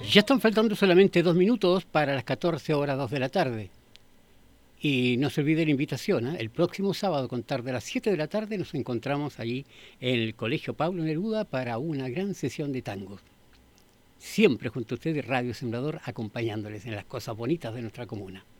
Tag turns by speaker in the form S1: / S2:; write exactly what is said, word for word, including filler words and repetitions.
S1: Ya están faltando solamente dos minutos para las catorce horas dos de la tarde. Y no se olvide la invitación, ¿eh? El próximo sábado, a contar de las siete de la tarde, nos encontramos allí en el Colegio Pablo Neruda para una gran sesión de tangos. Siempre junto a ustedes, Radio Sembrador, acompañándoles en las cosas bonitas de nuestra comuna.